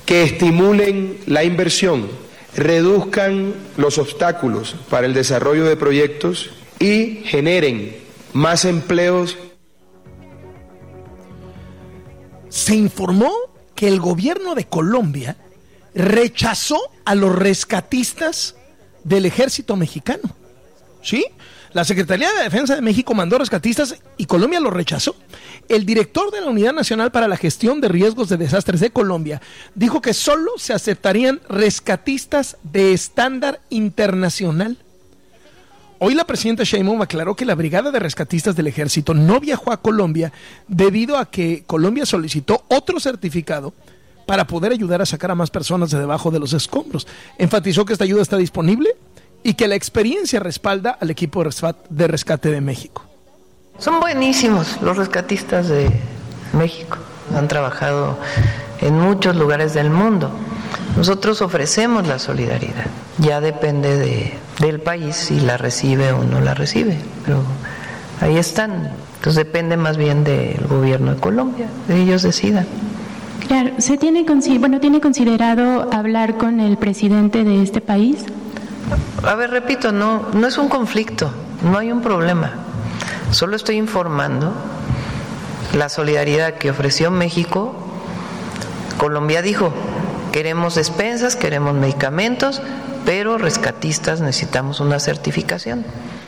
que estimulen la inversión, reduzcan los obstáculos para el desarrollo de proyectos y generen más empleos. Se informó que el gobierno de Colombia rechazó a los rescatistas del ejército mexicano. ¿Sí? La Secretaría de Defensa de México mandó rescatistas y Colombia los rechazó. El director de la Unidad Nacional para la Gestión de Riesgos de Desastres de Colombia dijo que solo se aceptarían rescatistas de estándar internacional. Hoy la presidenta Sheinbaum aclaró que la brigada de rescatistas del ejército no viajó a Colombia debido a que Colombia solicitó otro certificado para poder ayudar a sacar a más personas de debajo de los escombros. Enfatizó que esta ayuda está disponible y que la experiencia respalda al equipo de rescate de México. Son buenísimos los rescatistas de México. Han trabajado en muchos lugares del mundo. Nosotros ofrecemos la solidaridad. Ya depende del país si la recibe o no la recibe. Pero ahí están. Entonces depende más bien del gobierno de Colombia. Ellos decidan. Claro, ¿tiene considerado hablar con el presidente de este país? A ver, repito, no es un conflicto, no hay un problema. Solo estoy informando la solidaridad que ofreció México. Colombia dijo, queremos despensas, queremos medicamentos, pero rescatistas necesitamos una certificación.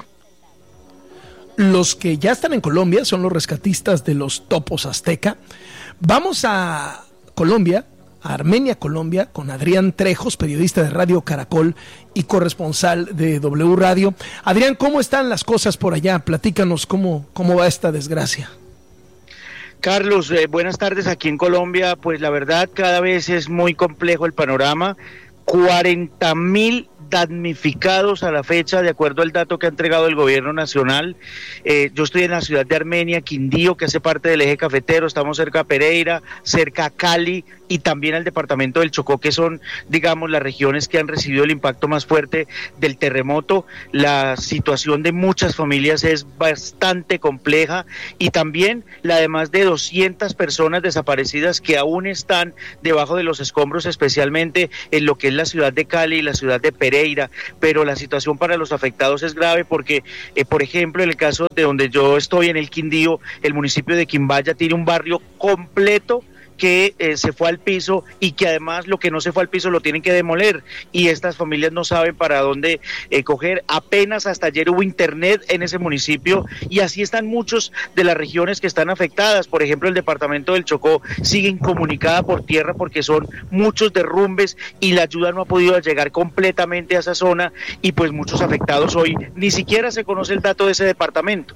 Los que ya están en Colombia son los rescatistas de los Topos Azteca. Vamos a Colombia, a Armenia, Colombia, con Adrián Trejos, periodista de Radio Caracol y corresponsal de W Radio. Adrián, ¿cómo están las cosas por allá? Platícanos cómo va esta desgracia. Carlos, buenas tardes. Aquí en Colombia, pues la verdad cada vez es muy complejo el panorama. 40.000 damnificados a la fecha, de acuerdo al dato que ha entregado el gobierno nacional. Yo estoy en la ciudad de Armenia, Quindío, que hace parte del eje cafetero. Estamos cerca a Pereira, cerca a Cali y también al departamento del Chocó, que son, digamos, las regiones que han recibido el impacto más fuerte del terremoto. La situación de muchas familias es bastante compleja y también la de más de 200 personas desaparecidas que aún están debajo de los escombros, especialmente en lo que es la ciudad de Cali y la ciudad de Pereira. Pero la situación para los afectados es grave porque, por ejemplo, en el caso de donde yo estoy, en el Quindío, el municipio de Quimbaya tiene un barrio completo que se fue al piso y que además lo que no se fue al piso lo tienen que demoler y estas familias no saben para dónde coger. Apenas hasta ayer hubo internet en ese municipio y así están muchos de las regiones que están afectadas. Por ejemplo, el departamento del Chocó sigue incomunicada por tierra porque son muchos derrumbes y la ayuda no ha podido llegar completamente a esa zona y pues muchos afectados hoy ni siquiera se conoce el dato de ese departamento.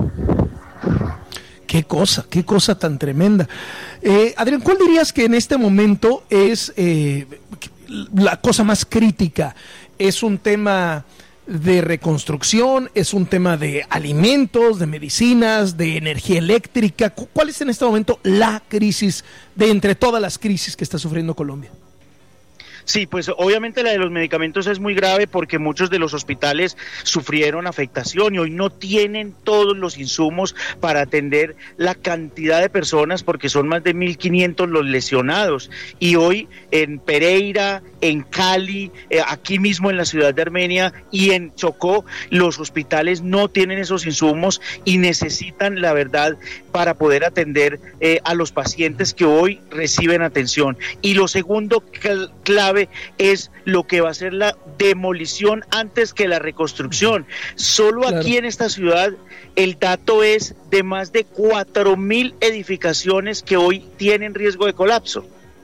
Qué cosa tan tremenda. Adrián, ¿cuál dirías que en este momento es la cosa más crítica? ¿Es un tema de reconstrucción? ¿Es un tema de alimentos, de medicinas, de energía eléctrica? ¿Cuál es en este momento la crisis de entre todas las crisis que está sufriendo Colombia? Sí, pues obviamente la de los medicamentos es muy grave porque muchos de los hospitales sufrieron afectación y hoy no tienen todos los insumos para atender la cantidad de personas porque son más de 1.500 los lesionados y hoy en Pereira, en Cali, aquí mismo en la ciudad de Armenia y en Chocó los hospitales no tienen esos insumos y necesitan la verdad para poder atender a los pacientes que hoy reciben atención. Y lo segundo clave es lo que va a ser la demolición antes que la reconstrucción. Solo claro. Aquí en esta ciudad el dato es de más de 4.000 edificaciones que hoy tienen riesgo de colapso.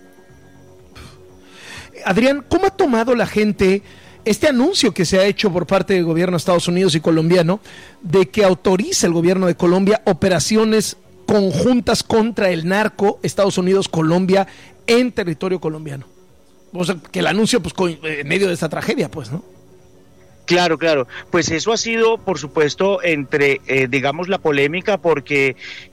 Adrián, ¿cómo ha tomado la gente este anuncio que se ha hecho por parte del gobierno de Estados Unidos y colombiano de que autoriza el gobierno de Colombia operaciones conjuntas contra el narco Estados Unidos-Colombia en territorio colombiano? O sea, que el anuncio pues en medio de esta tragedia, pues, ¿no? Claro, pues eso ha sido, por supuesto, entre, digamos, la polémica, porque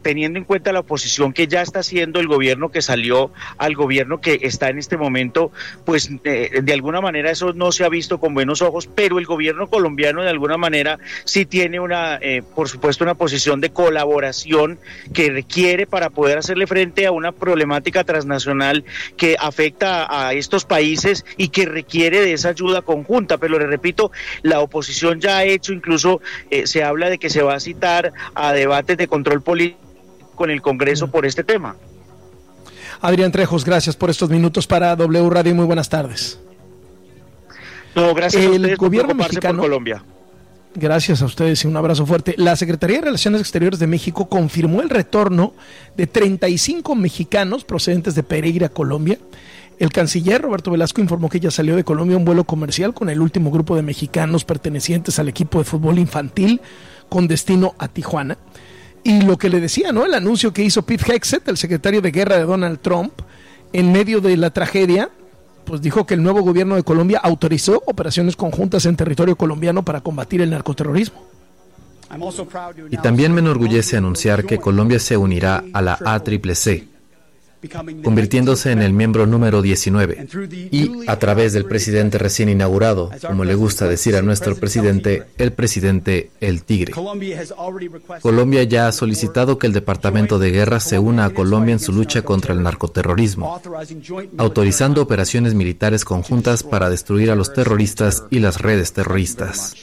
teniendo en cuenta la oposición que ya está haciendo el gobierno que salió al gobierno que está en este momento, pues de alguna manera eso no se ha visto con buenos ojos, pero el gobierno colombiano de alguna manera sí tiene por supuesto una posición de colaboración que requiere para poder hacerle frente a una problemática transnacional que afecta a estos países y que requiere de esa ayuda conjunta. Pero le repito, la oposición ya ha hecho, incluso se habla de que se va a citar a debates de control político con el Congreso por este tema. Adrián Trejos, gracias por estos minutos para W Radio. Muy buenas tardes. No, gracias a ustedes por gobierno preocuparse mexicano, por Colombia. Gracias a ustedes y un abrazo fuerte. La Secretaría de Relaciones Exteriores de México confirmó el retorno de 35 mexicanos procedentes de Pereira, Colombia. El canciller Roberto Velasco informó que ya salió de Colombia un vuelo comercial con el último grupo de mexicanos pertenecientes al equipo de fútbol infantil con destino a Tijuana. Y lo que le decía, ¿no? El anuncio que hizo Pete Hegseth, el secretario de guerra de Donald Trump, en medio de la tragedia, pues dijo que el nuevo gobierno de Colombia autorizó operaciones conjuntas en territorio colombiano para combatir el narcoterrorismo. Y también me enorgullece anunciar que Colombia se unirá a la ACCC, convirtiéndose en el miembro número 19, y a través del presidente recién inaugurado, como le gusta decir a nuestro presidente El Tigre. Colombia ya ha solicitado que el Departamento de Guerra se una a Colombia en su lucha contra el narcoterrorismo, autorizando operaciones militares conjuntas para destruir a los terroristas y las redes terroristas.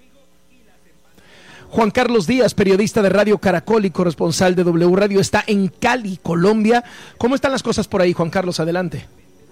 Juan Carlos Díaz, periodista de Radio Caracol y corresponsal de W Radio, está en Cali, Colombia. ¿Cómo están las cosas por ahí, Juan Carlos? Adelante.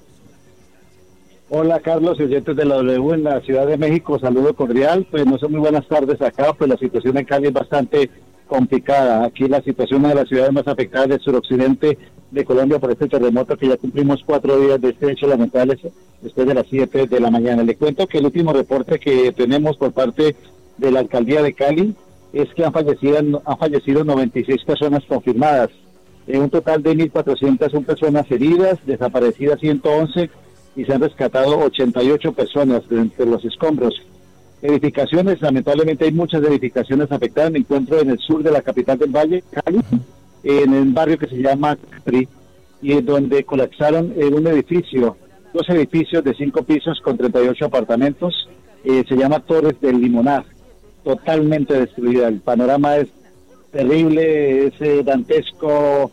Hola, Carlos, oyentes de la W en la Ciudad de México, saludo cordial. Pues no son muy buenas tardes acá, pues la situación en Cali es bastante complicada. Aquí la situación de las ciudades más afectadas del suroccidente de Colombia por este terremoto, que ya cumplimos 4 días de este hecho lamentable después de las 7 de la mañana. Le cuento que el último reporte que tenemos por parte de la alcaldía de Cali es que han fallecido 96 personas confirmadas, un total de 1.401 personas heridas, desaparecidas 111 y se han rescatado 88 personas de entre los escombros. Edificaciones, lamentablemente hay muchas edificaciones afectadas. Me encuentro en el sur de la capital del Valle, Cali, en el barrio que se llama Capri, y en donde colapsaron un edificio, 2 edificios de 5 pisos con 38 apartamentos, se llama Torres del Limonar, totalmente destruida. El panorama es terrible, es dantesco,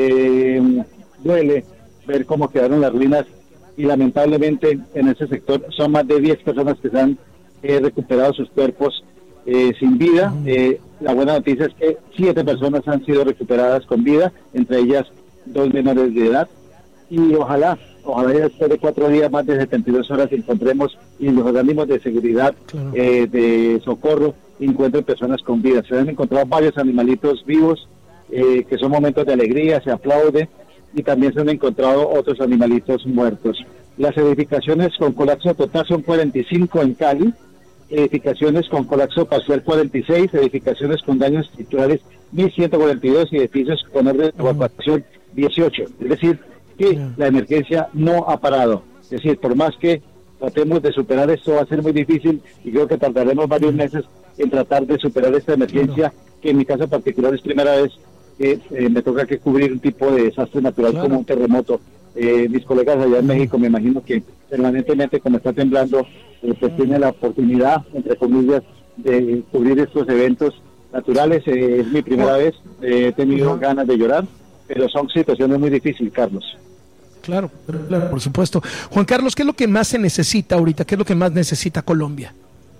duele ver cómo quedaron las ruinas, y lamentablemente en ese sector son más de 10 personas que se han recuperado sus cuerpos sin vida. La buena noticia es que 7 personas han sido recuperadas con vida, entre ellas 2 menores de edad, y ojalá ya después de 4 días, más de 72 horas, encontremos, y los organismos de seguridad, de socorro, encuentren personas con vida. Se han encontrado varios animalitos vivos, que son momentos de alegría, se aplaude, y también se han encontrado otros animalitos muertos. Las edificaciones con colapso total son 45 en Cali, edificaciones con colapso parcial 46, edificaciones con daños estructurales 1.142 y edificios con orden de evacuación 18. Es decir, que la emergencia no ha parado. Es decir, por más que tratemos de superar esto, va a ser muy difícil, y creo que tardaremos varios meses en tratar de superar esta emergencia, que en mi caso particular es primera vez que me toca que cubrir un tipo de desastre natural como un terremoto. Mis colegas allá en México, me imagino que permanentemente, como está temblando, pues tiene la oportunidad, entre comillas, de cubrir estos eventos naturales. Es mi primera vez, he tenido ganas de llorar, pero son situaciones muy difíciles, Carlos. Claro, por supuesto. Juan Carlos, ¿qué es lo que más se necesita ahorita? ¿Qué es lo que más necesita Colombia?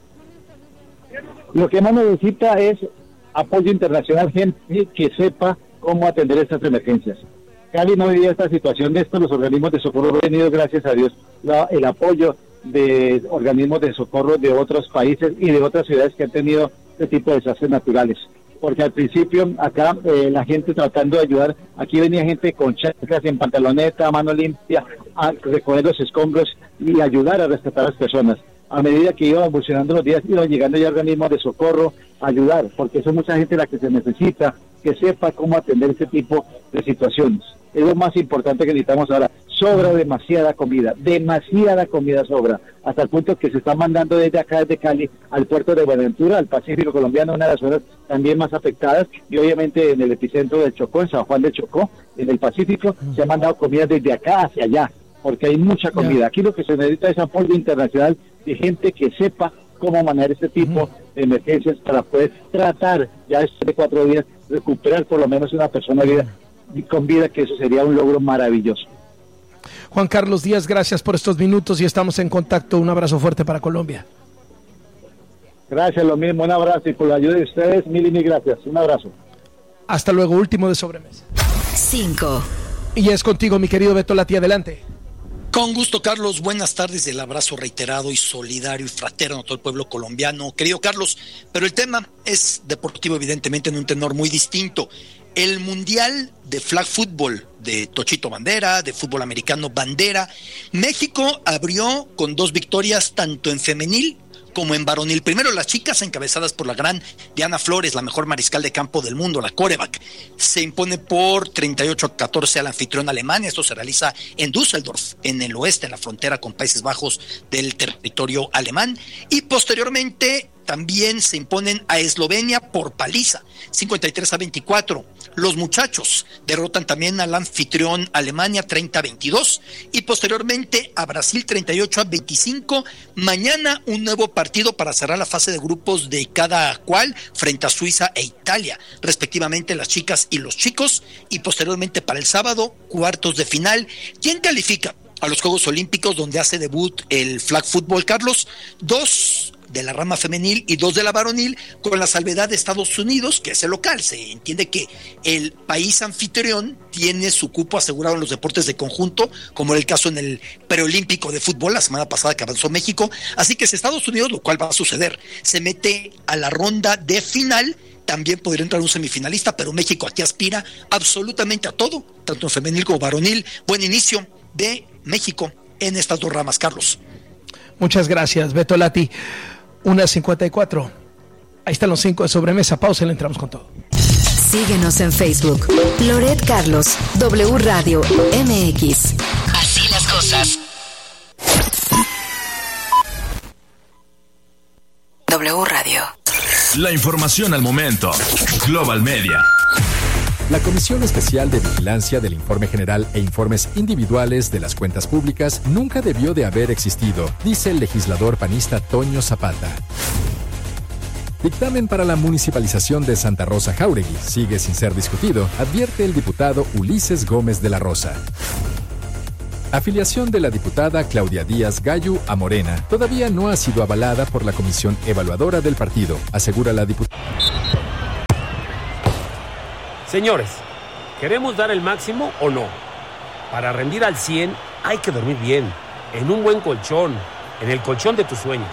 Lo que más necesita es apoyo internacional, gente que sepa cómo atender estas emergencias. Cali no vivía esta situación de esto, los organismos de socorro han tenido, gracias a Dios, el apoyo de organismos de socorro de otros países y de otras ciudades que han tenido este tipo de desastres naturales. Porque al principio acá la gente tratando de ayudar, aquí venía gente con chanclas, en pantaloneta, a mano limpia, a recoger los escombros y ayudar a rescatar a las personas. A medida que iban evolucionando los días, iban llegando ya organismos de socorro a ayudar, porque es mucha gente la que se necesita, que sepa cómo atender este tipo de situaciones. Es lo más importante que necesitamos ahora. sobra demasiada comida sobra, hasta el punto que se está mandando desde acá, desde Cali, al puerto de Buenaventura, al Pacífico colombiano, una de las zonas también más afectadas, y obviamente en el epicentro del Chocó, en San Juan del Chocó, en el Pacífico, se ha mandado comida desde acá hacia allá, porque hay mucha comida. Aquí lo que se necesita es apoyo internacional de gente que sepa cómo manejar este tipo de emergencias para poder tratar, ya después de 4 días, recuperar por lo menos una persona con vida, que eso sería un logro maravilloso. Juan Carlos Díaz, gracias por estos minutos y estamos en contacto. Un abrazo fuerte para Colombia. Gracias, lo mismo, un abrazo, y por la ayuda de ustedes, mil gracias. Un abrazo. Hasta luego, último de sobremesa. 5. Y es contigo, mi querido Beto Lati, adelante. Con gusto, Carlos. Buenas tardes. El abrazo reiterado y solidario y fraterno a todo el pueblo colombiano. Querido Carlos, pero el tema es deportivo, evidentemente, en un tenor muy distinto. El Mundial de Flag Football, de Tochito Bandera, de fútbol americano Bandera, México abrió con 2 victorias tanto en femenil como en varonil. Primero las chicas, encabezadas por la gran Diana Flores, la mejor mariscal de campo del mundo, la quarterback, se impone por 38-14 al anfitrión Alemania. Esto se realiza en Düsseldorf, en el oeste, en la frontera con Países Bajos del territorio alemán, y posteriormente también se imponen a Eslovenia por paliza, 53-24. Los muchachos derrotan también al anfitrión Alemania 30-22 y posteriormente a Brasil 38-25. Mañana un nuevo partido para cerrar la fase de grupos de cada cual frente a Suiza e Italia, respectivamente las chicas y los chicos, y posteriormente para el sábado cuartos de final. ¿Quién califica a los Juegos Olímpicos donde hace debut el flag football, Carlos? 2 de la rama femenil y 2 de la varonil, con la salvedad de Estados Unidos, que es el local. Se entiende que el país anfitrión tiene su cupo asegurado en los deportes de conjunto, como era el caso en el preolímpico de fútbol la semana pasada que avanzó México. Así que si Estados Unidos, lo cual va a suceder, se mete a la ronda de final, también podría entrar un semifinalista, pero México aquí aspira absolutamente a todo, tanto en femenil como varonil. Buen inicio de México en estas 2 ramas, Carlos. Muchas gracias, Beto Lati. 1:54. Ahí están los 5 de sobremesa. Pausa y le entramos con todo. Síguenos en Facebook. Loret Carlos, W Radio MX. Así las cosas. W Radio. La información al momento. Global Media. La Comisión Especial de Vigilancia del Informe General e Informes Individuales de las Cuentas Públicas nunca debió de haber existido, dice el legislador panista Toño Zapata. Dictamen para la municipalización de Santa Rosa Jáuregui sigue sin ser discutido, advierte el diputado Ulises Gómez de la Rosa. Afiliación de la diputada Claudia Díaz Gallo a Morena todavía no ha sido avalada por la Comisión Evaluadora del partido, asegura la diputada. Señores, ¿queremos dar el máximo o no? Para rendir al 100 hay que dormir bien, en un buen colchón, en el colchón de tus sueños.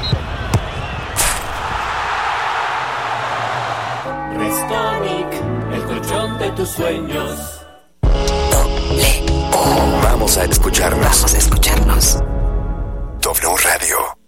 Restonic, el colchón de tus sueños. W. Vamos a escucharnos. Vamos a escucharnos. W Radio.